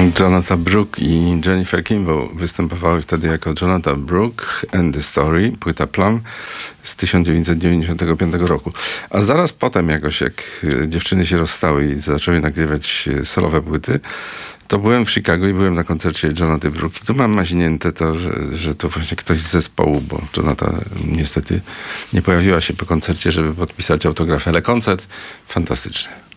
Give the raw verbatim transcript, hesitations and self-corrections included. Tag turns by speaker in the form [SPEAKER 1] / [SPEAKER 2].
[SPEAKER 1] Jonathan Brooke i Jennifer Kimball występowały wtedy jako Jonathan Brooke and the Story, płyta Plum z tysiąc dziewięćset dziewięćdziesiątego piątego roku. A zaraz potem jakoś, jak dziewczyny się rozstały i zaczęły nagrywać solowe płyty, to byłem w Chicago i byłem na koncercie Jonathan Brooke. I tu mam maźnięte to, że, że to właśnie ktoś z zespołu, bo Jonathan niestety nie pojawiła się po koncercie, żeby podpisać autograf, ale koncert fantastyczny.